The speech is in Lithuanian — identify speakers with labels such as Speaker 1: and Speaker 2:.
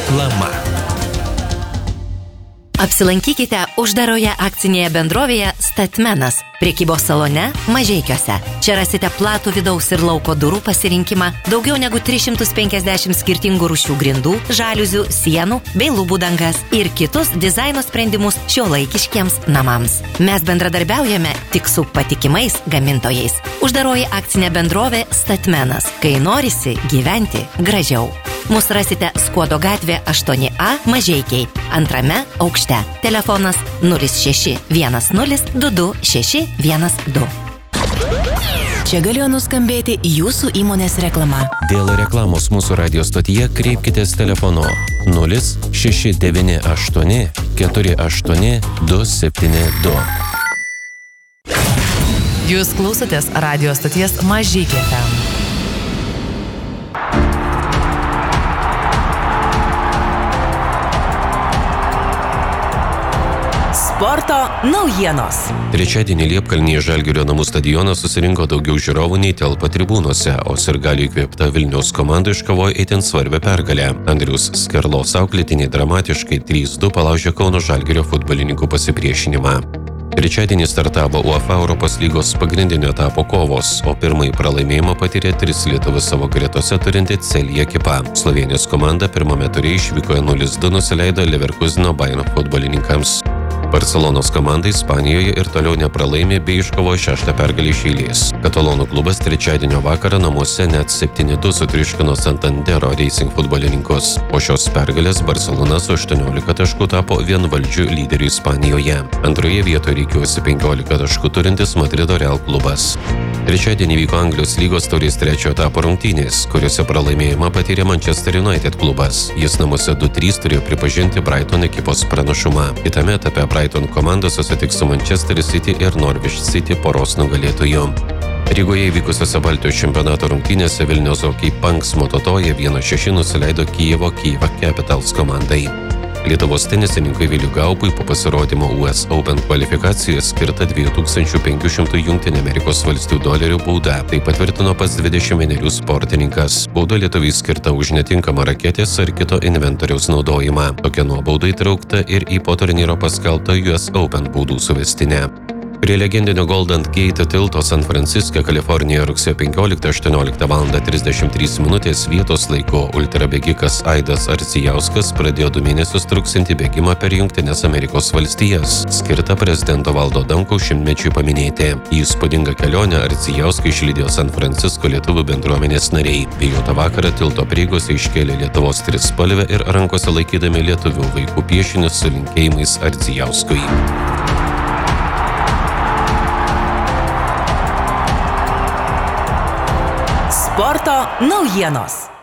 Speaker 1: Reklama.
Speaker 2: Apsilankykite uždaroje akcinėje bendrovėje Statmenas, prekybos salone Mažeikiuose. Čia rasite platų vidaus ir lauko durų pasirinkimą, daugiau negu 350 skirtingų rūšių grindų, žaliuzių, sienų bei lubų dangas ir kitus dizaino sprendimus šiuolaikiškiems namams. Mes bendradarbiaujame tik su patikimais gamintojais. Uždaroji akcinė bendrovė Statmenas, kai norisi gyventi gražiau. Mus rasite Skuodo gatvė 8A Mažeikiai, antrame aukšte. Telefonas 0610 22 612. Čia galėjo nuskambėti jūsų įmonės reklama.
Speaker 1: Dėl reklamos mūsų radio stotyje kreipkitės telefonu 0698 48 272.
Speaker 2: Jūs klausotės radio stoties Mažeikiai FM. Sporto naujienos.
Speaker 1: Trečiadienį Liepkalnyje Žalgirio namų stadioną susirinko daugiau žiūrovų nei telpa tribūnose, o sirgalių įkvėpta Vilniaus komanda iškovojo itin svarbią pergalę. Andriaus Skerlos auklėtiniai dramatiškai 3-2 palaužė Kauno Žalgirio futbolininkų pasipriešinimą. Trečiadienį startavo UEFA Europos lygos pagrindinio etapo kovos, o pirmąjį pralaimėjimą patyrė 3 lietuvius savo gretose turinti Celje ekipa. Slovėnijos komanda pirmame ture išvykoje 0-2 nusileido Leverkuseno Bayern futbolininkams. Barcelonos komanda Ispanijoje ir toliau nepralaimė bei iškovojo 6 pergalę iš eilės. Katalonų klubas trečiadienio vakarą namuose net 7-2 sutriuškino Santandero Racing futbolininkus. Po šios pergalės Barcelona su 18 taškų tapo vienvaldžiu lyderiu Ispanijoje. Antroje vietoje rikiuosi 15 taškų turintis Madrido Real klubas. Trečiadienį vyko Anglijos lygos taurės trečiojo etapo rungtynės, kuriuose pralaimėjimą patyrė Manchester United klubas. Jis namuose 2-3 turėjo pripažinti Brighton ekipos pranašumą. Kitame etape Brighton komanda susitiks su Manchester City ir Norwich City poros nugalėtojų. Rygoje įvykusiose Baltijos čempionato rungtynėse Vilniaus Hockey Punks Mototoje 1-6 nusileido Kijevo Capitals komandai. Lietuvos tenisininkui Viliui Gaubui po pasirodymo US Open kvalifikacijoje skirta $2500 $, bauda. Tai patvirtino pats 21 sportininkas. Bauda lietuviui skirta už netinkamą raketės ar kito inventoriaus naudojimą. Tokia nuobauda įtraukta ir į po turnyro paskelbtą US Open baudų suvestinę. Prie legendinio Golden Gate tilto San Franciske, Kalifornijoje rugsėjo 15:18:33 vietos laiku ultrabėgikas Aidas Ardzijauskas pradėjo 2 mėnesius truksiantį bėgimą per Jungtines Amerikos valstijas, skirtą prezidento Valdo Adamkaus 100-mečiui paminėti. Į įspūdingą kelionę Ardzijauską išlydėjo San Francisko lietuvių bendruomenės nariai. Vėjuotą vakarą tilto prieigose iškėlė Lietuvos trispalvę ir rankose laikydami lietuvių vaikų piešinius su linkėjimais Ardzijauskui.
Speaker 2: Sporto naujienos.